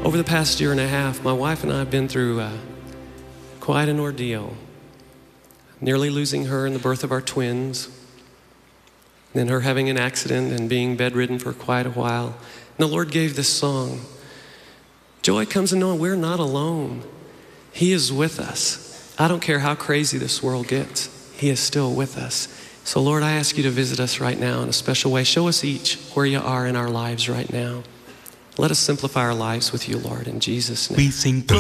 Over the past year and a half, my wife and I have been through quite an ordeal. Nearly losing her in the birth of our twins, then her having an accident and being bedridden for quite a while. And the Lord gave this song. Joy comes in knowing we're not alone. He is with us. I don't care how crazy this world gets. He is still with us. So Lord, I ask you to visit us right now in a special way. Show us each where you are in our lives right now. Let us simplify our lives with you, Lord, in Jesus' name. We sing